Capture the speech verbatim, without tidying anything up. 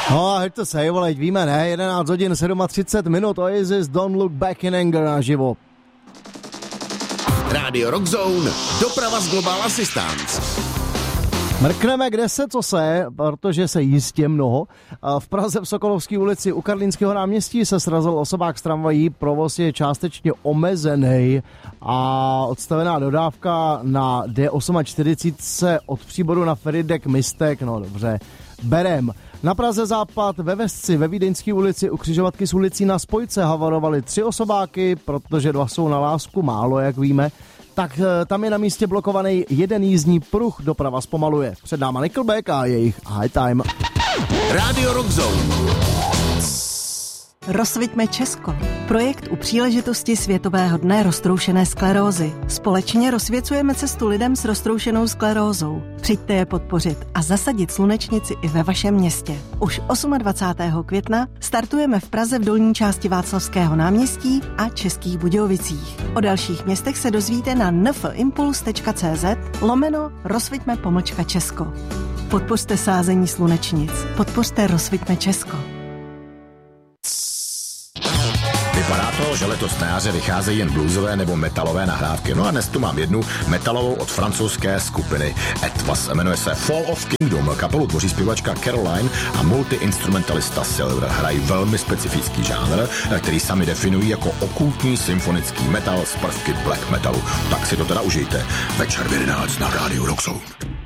No a to se, vole, víme, ne? jedenáct hodin třicet sedm minut, Oasis Don't Look Back in Anger naživo. Rádio Rockzone, doprava z Global Assistance. Mrkneme, kde se, co se, protože se jistě mnoho. V Praze v Sokolovské ulici u Karlínského náměstí se srazil osobák z tramvají, provoz je částečně omezený a odstavená dodávka na D čtyřicet osm od příboru na Feridek Mistek, no dobře, berem. Na Praze západ ve Vesci ve Vídeňské ulici u křižovatky s ulicí Na Spojce havarovaly tři osobáky, protože dva jsou na lásku málo, jak víme. Tak tam je na místě blokovaný jeden jízdní pruh, doprava zpomaluje. Před náma Nickelback a jejich High Time. Rádio Rockzone. Rozsviťme Česko. Projekt u příležitosti Světového dne roztroušené sklerózy. Společně rozsvěcujeme cestu lidem s roztroušenou sklerózou. Přijďte je podpořit a zasadit slunečnici i ve vašem městě. Už dvacátého osmého května startujeme v Praze v dolní části Václavského náměstí a Českých Budějovicích. O dalších městech se dozvíte na nfimpuls tečka cz lomeno rozsviťme pomlčka Česko. Podpořte sázení slunečnic. Podpořte Rozsviťme Česko. Vypadá to, že letos na jaře vycházejí jen bluesové nebo metalové nahrávky. No a dnes tu mám jednu metalovou od francouzské skupiny Etwas. Jmenuje se Fall of Kingdom. Kapelu tvoří zpěvačka Caroline a multiinstrumentalista Silver. Hrají velmi specifický žánr, který sami definují jako okultní symfonický metal z prvky black metalu. Tak si to teda užijte. Večer v jedenáct na Rádiu Rockzone.